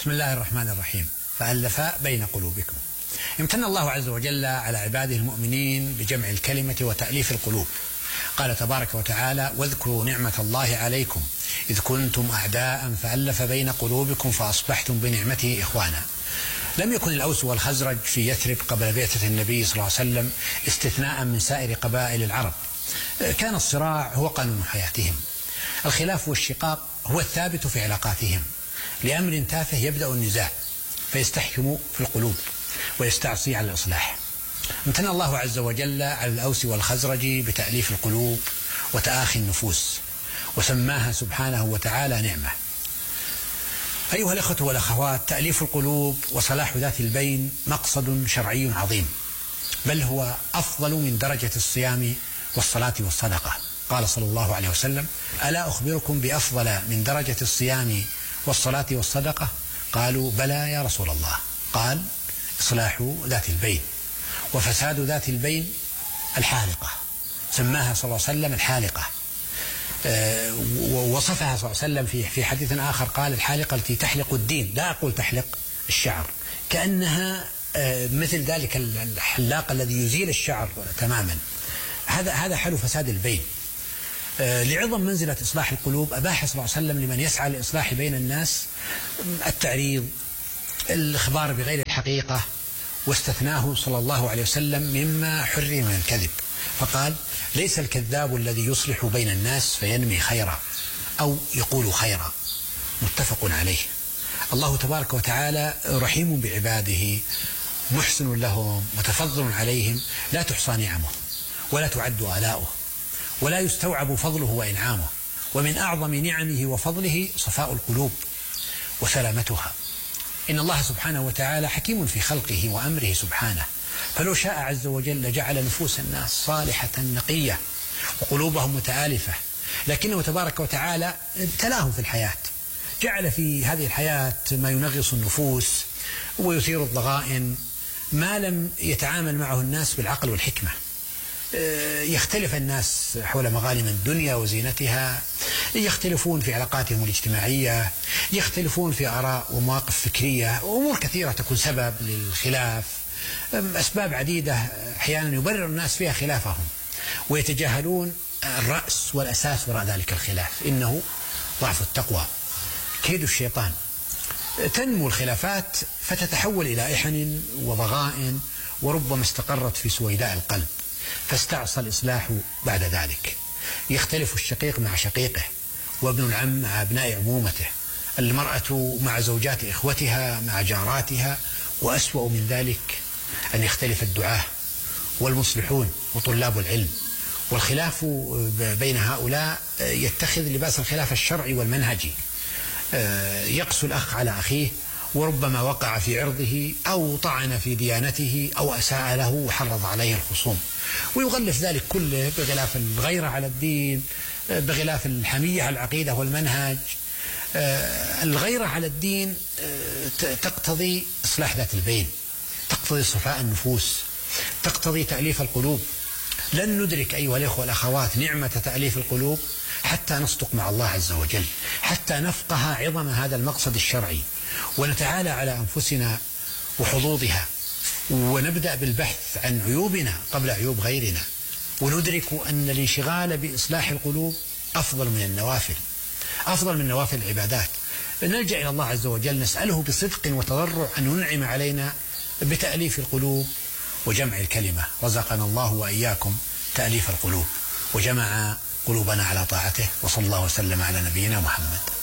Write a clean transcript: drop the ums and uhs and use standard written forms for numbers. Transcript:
بسم الله الرحمن الرحيم. فألف بين قلوبكم. امتن الله عز وجل على عباده المؤمنين بجمع الكلمة وتأليف القلوب. قال تبارك وتعالى: واذكروا نعمة الله عليكم إذ كنتم أعداء فألف بين قلوبكم فأصبحتم بنعمته إخوانا. لم يكن الأوس والخزرج في يثرب قبل بعثة النبي صلى الله عليه وسلم استثناء من سائر قبائل العرب. كان الصراع هو قانون حياتهم، الخلاف والشقاق هو الثابت في علاقاتهم. لأمر تافه يبدأ النزاع فيستحكم في القلوب ويستعصي على الإصلاح. امتن الله عز وجل على الأوس والخزرج بتأليف القلوب وتآخي النفوس، وسماها سبحانه وتعالى نعمة. أيها الأخوة والأخوات، تأليف القلوب وصلاح ذات البين مقصد شرعي عظيم، بل هو أفضل من درجة الصيام والصلاة والصدقة. قال صلى الله عليه وسلم: ألا أخبركم بأفضل من درجة الصيام والصلاة والصدقة؟ قالوا: بلى يا رسول الله. قال: إصلاح ذات البين. وفساد ذات البين الحالقة، سماها صلى الله عليه وسلم الحالقة. ووصفها صلى الله عليه وسلم في حديث آخر، قال: الحالقة التي تحلق الدين، لا أقول تحلق الشعر، كأنها مثل ذلك الحلاق الذي يزيل الشعر تماما. هذا حال فساد البين. لعظم منزلة إصلاح القلوب أباح صلى الله عليه وسلم لمن يسعى للإصلاح بين الناس التعريض، الإخبار بغير الحقيقة، واستثناه صلى الله عليه وسلم مما حرم من الكذب، فقال: ليس الكذاب الذي يصلح بين الناس فينمي خيرا أو يقول خيرا. متفق عليه. الله تبارك وتعالى رحيم بعباده، محسن لهم، متفضل عليهم، لا تحصى نعمه ولا تعد آلاؤه، ولا يستوعب فضله وإنعامه. ومن أعظم نعمه وفضله صفاء القلوب وسلامتها. إن الله سبحانه وتعالى حكيم في خلقه وأمره سبحانه، فلو شاء عز وجل لجعل نفوس الناس صالحة نقية وقلوبهم متآلفة، لكنه تبارك وتعالى ابتلاهم في الحياة، جعل في هذه الحياة ما ينغص النفوس ويثير الضغائن، ما لم يتعامل معه الناس بالعقل والحكمة. يختلف الناس حول مغانم الدنيا وزينتها، يختلفون في علاقاتهم الاجتماعية، يختلفون في آراء ومواقف فكرية، وأمور كثيرة تكون سبب للخلاف، أسباب عديدة أحيانا يبرر الناس فيها خلافهم، ويتجاهلون الرأس والأساس وراء ذلك الخلاف، إنه ضعف التقوى، كيد الشيطان. تنمو الخلافات فتتحول إلى إحن وضغائن، وربما استقرت في سويداء القلب، فاستعصى الإصلاح بعد ذلك. يختلف الشقيق مع شقيقه، وابن العم مع أبناء عمومته، المرأة مع زوجات إخوتها، مع جاراتها، وأسوأ من ذلك أن يختلف الدعاة والمصلحون وطلاب العلم. والخلاف بين هؤلاء يتخذ لباس الخلاف الشرعي والمنهجي، يقسو الأخ على أخيه، وربما وقع في عرضه أو طعن في ديانته أو أساء له وحرض عليه الخصوم، ويغلف ذلك كله بغلاف الغيرة على الدين، بغلاف الحمية على العقيدة والمنهج. الغيرة على الدين تقتضي إصلاح ذات البين، تقتضي صفاء النفوس، تقتضي تأليف القلوب. لن ندرك أيها الأخوة والأخوات نعمة تأليف القلوب حتى نصدق مع الله عز وجل، حتى نفقه عظم هذا المقصد الشرعي، ونتعالى على أنفسنا وحظوظها، ونبدأ بالبحث عن عيوبنا قبل عيوب غيرنا، وندرك أن الانشغال بإصلاح القلوب أفضل من النوافل، أفضل من نوافل العبادات. نلجأ إلى الله عز وجل، نسأله بصدق وتضرع أن ينعم علينا بتأليف القلوب وجمع الكلمة. رزقنا الله وإياكم تأليف القلوب، وجمع قلوبنا على طاعته، وصلى الله وسلم على نبينا محمد.